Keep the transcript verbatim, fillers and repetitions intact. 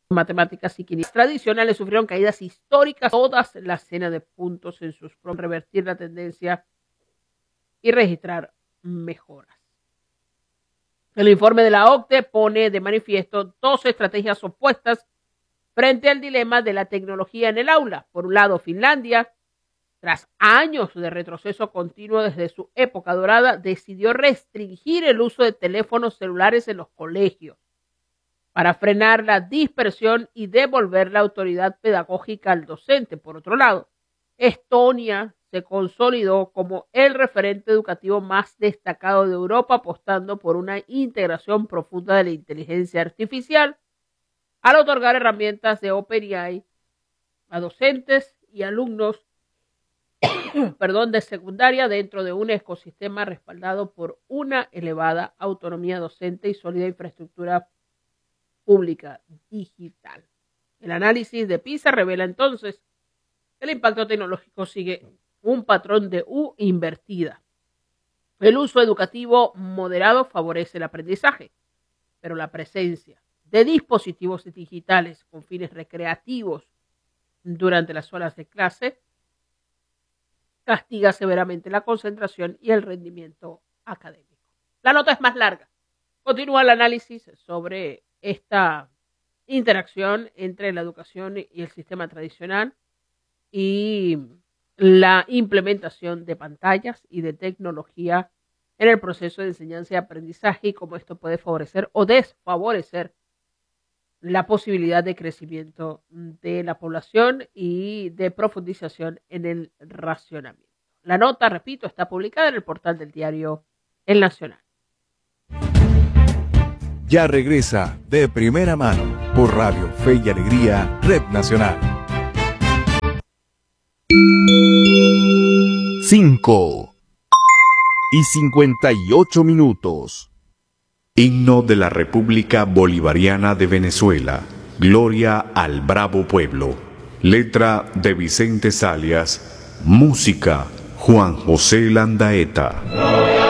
matemáticas y químicas tradicionales sufrieron caídas históricas, todas las cenas de puntos en sus prom, revertir la tendencia y registrar mejoras. El informe de la O C D E pone de manifiesto dos estrategias opuestas frente al dilema de la tecnología en el aula. Por un lado, Finlandia, tras años de retroceso continuo desde su época dorada, decidió restringir el uso de teléfonos celulares en los colegios para frenar la dispersión y devolver la autoridad pedagógica al docente. Por otro lado, Estonia se consolidó como el referente educativo más destacado de Europa, apostando por una integración profunda de la inteligencia artificial al otorgar herramientas de OpenAI a docentes y alumnos perdón, de secundaria dentro de un ecosistema respaldado por una elevada autonomía docente y sólida infraestructura pública digital. El análisis de PISA revela entonces que el impacto tecnológico sigue un patrón de U invertida. El uso educativo moderado favorece el aprendizaje, pero la presencia de dispositivos digitales con fines recreativos durante las horas de clase castiga severamente la concentración y el rendimiento académico. La nota es más larga. Continúa el análisis sobre esta interacción entre la educación y el sistema tradicional y la implementación de pantallas y de tecnología en el proceso de enseñanza y aprendizaje y cómo esto puede favorecer o desfavorecer la posibilidad de crecimiento de la población y de profundización en el racionamiento. La nota, repito, está publicada en el portal del diario El Nacional. Ya regresa De Primera Mano por Radio Fe y Alegría, Red Nacional. cinco y cincuenta y ocho minutos. Himno de la República Bolivariana de Venezuela. Gloria al bravo pueblo. Letra de Vicente Salias. Música Juan José Landaeta.